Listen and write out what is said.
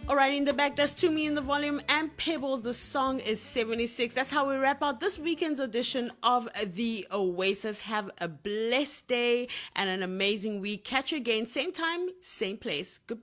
Alright, in the back, that's To Me in the Volume and Pebbles. The song is 76. That's how we wrap out this weekend's edition of The Oasis. Have a blessed day and an amazing week. Catch you again, same time, same place. Goodbye.